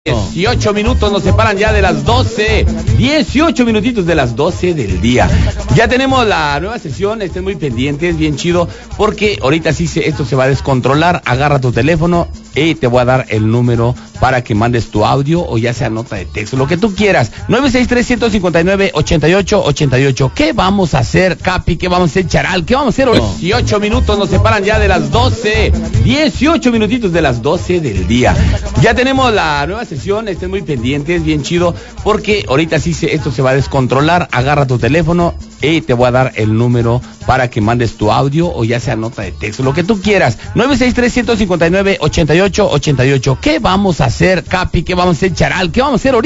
18 minutos nos separan ya de las 12, 18 minutitos de las 12 del día. Ya tenemos la nueva sesión, estén muy pendientes, bien chido, porque ahorita sí esto se va a descontrolar. Agarra tu teléfono y te voy a dar el número para que mandes tu audio o ya sea nota de texto, lo que tú quieras. 963-159-8888. ¿Qué vamos a hacer, Capi? ¿Qué vamos a hacer, Charal? ¿Qué vamos a hacer hoy? 18 minutos nos separan ya de las 12, 18 minutitos de las 12 del día. Ya tenemos la nueva sesión, estén muy pendientes, bien chido, porque ahorita sí esto se va a descontrolar. Agarra tu teléfono y te voy a dar el número para que mandes tu audio o ya sea nota de texto, lo que tú quieras. 963-159-8888. ¿Qué vamos a hacer, Capi? ¿Qué vamos a hacer, Charal? ¿Qué vamos a hacer ahorita?